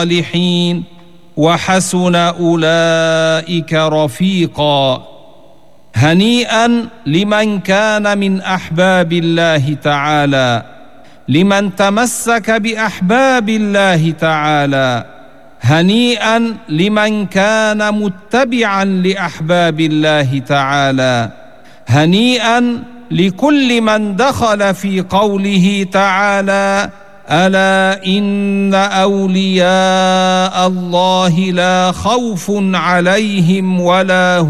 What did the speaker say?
الصالحين وحسن أولئك رفيقا. هنيئا لمن كان من أحباب الله تعالى، لمن تمسك بأحباب الله تعالى. هنيئا لمن كان متبعا لأحباب الله تعالى. هنيئا لكل من دخل في قوله تعالى: ألا إن أولياء الله لا خوف عليهم ولا